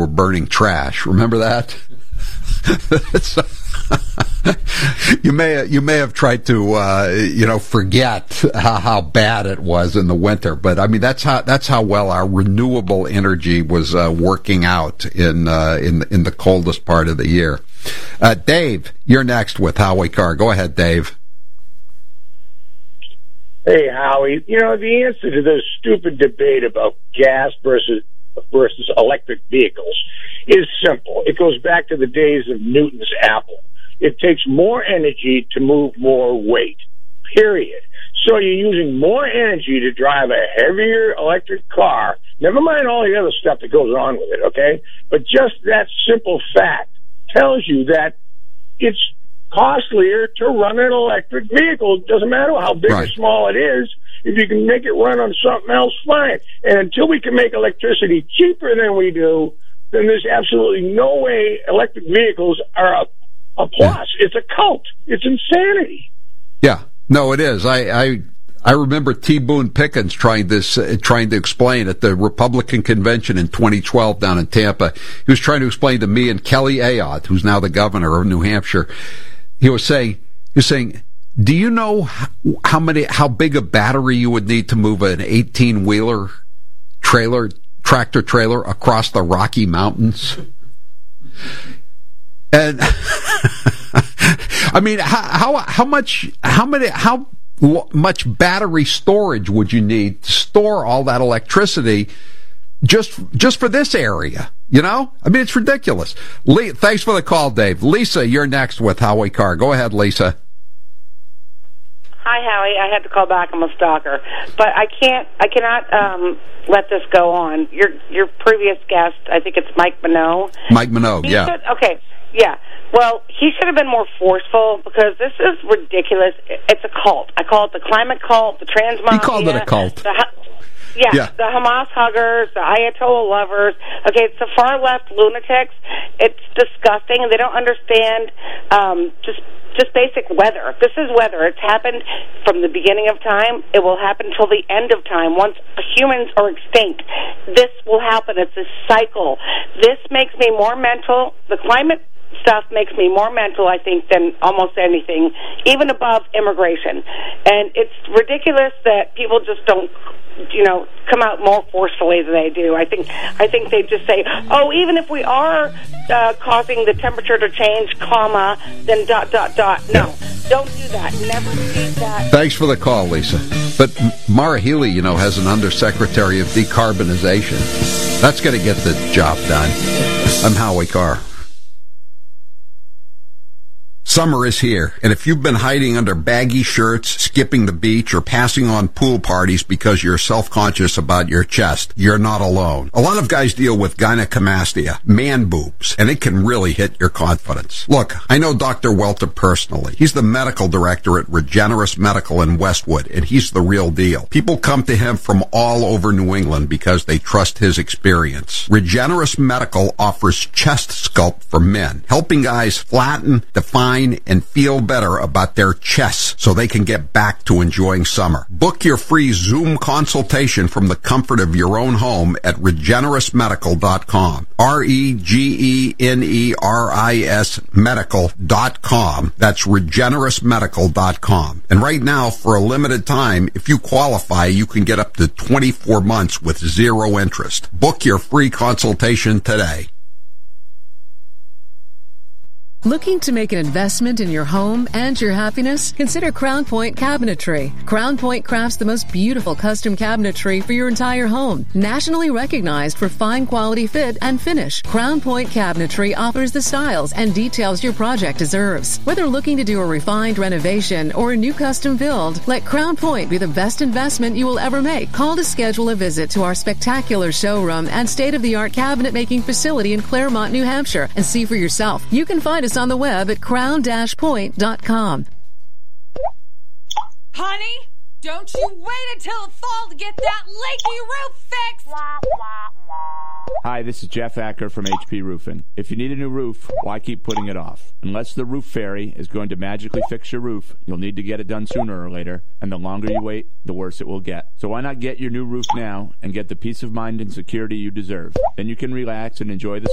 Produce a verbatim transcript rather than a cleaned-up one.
were burning trash. Remember that? you may you may have tried to uh, you know forget how, how bad it was in the winter, but I mean that's how that's how well our renewable energy was uh, working out in uh, in in the coldest part of the year. Uh, Dave, you're next with Howie Carr. Go ahead, Dave. Hey, Howie. You know, the answer to this stupid debate about gas versus versus electric vehicles is simple. It goes back to the days of Newton's apple. It takes more energy to move more weight, period. So you're using more energy to drive a heavier electric car, never mind all the other stuff that goes on with it, okay? But just that simple fact tells you that it's costlier to run an electric vehicle. It doesn't matter how big right. or small it is. If you can make it run on something else, fine. And until we can make electricity cheaper than we do, then there's absolutely no way electric vehicles are a, a plus. Yeah. It's a cult. It's insanity. Yeah. No, it is. I, I, I remember T. Boone Pickens trying this, uh, trying to explain at the Republican convention in twenty twelve down in Tampa. He was trying to explain to me and Kelly Ayotte, who's now the governor of New Hampshire. He was saying, he was saying, do you know how many, how big a battery you would need to move an eighteen wheeler trailer, tractor trailer across the Rocky Mountains? And I mean, how, how, how much, how many, how much battery storage would you need to store all that electricity just, just for this area? You know? I mean, it's ridiculous. Le- Thanks for the call, Dave. Lisa, you're next with Howie Carr. Go ahead, Lisa. Hi, Howie. I had to call back. I'm a stalker, but I can't. I cannot um, let this go on. Your your previous guest, I think it's Mike Minogue. Mike Minogue, yeah. Should, okay, yeah. Well, he should have been more forceful because this is ridiculous. It's a cult. I call it the climate cult, the trans mafia. He called it a cult. The, yeah, yeah, the Hamas huggers, the Ayatollah lovers. Okay, it's the far left lunatics. It's disgusting, and they don't understand um, just just basic weather. This is weather. It's happened from the beginning of time. It will happen till the end of time. Once humans are extinct, this will happen. It's a cycle. This makes me more mental. The climate stuff makes me more mental, I think, than almost anything, even above immigration. And it's ridiculous that people just don't, you know, come out more forcefully than they do. I think I think they just say, oh, even if we are uh, causing the temperature to change, comma, then dot, dot, dot. No, don't do that. Never do that. Thanks for the call, Lisa. But Mara Healey, you know, has an undersecretary of decarbonization. That's going to get the job done. I'm Howie Carr. Summer is here, and if you've been hiding under baggy shirts, skipping the beach, or passing on pool parties because you're self-conscious about your chest, you're not alone. A lot of guys deal with gynecomastia, man boobs, and it can really hit your confidence. Look, I know Doctor Welter personally. He's the medical director at Regenerous Medical in Westwood, and he's the real deal. People come to him from all over New England because they trust his experience. Regenerous Medical offers chest sculpt for men, helping guys flatten, define, and feel better about their chests so they can get back to enjoying summer. Book your free Zoom consultation from the comfort of your own home at regenerous medical dot com. R E G E N E R I S medical dot com. That's regenerous medical dot com. And right now, for a limited time, if you qualify, you can get up to twenty-four months with zero interest. Book your free consultation today. Looking to make an investment in your home and your happiness? Consider Crown Point Cabinetry. Crown Point crafts the most beautiful custom cabinetry for your entire home. Nationally recognized for fine quality fit and finish, Crown Point Cabinetry offers the styles and details your project deserves. Whether looking to do a refined renovation or a new custom build, let Crown Point be the best investment you will ever make. Call to schedule a visit to our spectacular showroom and state-of-the-art cabinet making facility in Claremont, New Hampshire, and see for yourself. You can find us on the web at crown dash point dot com. Honey, don't you wait until the fall to get that leaky roof fixed! Hi, this is Jeff Acker from H P Roofing. If you need a new roof, why keep putting it off? Unless the roof fairy is going to magically fix your roof, you'll need to get it done sooner or later, and the longer you wait, the worse it will get. So why not get your new roof now and get the peace of mind and security you deserve? Then you can relax and enjoy the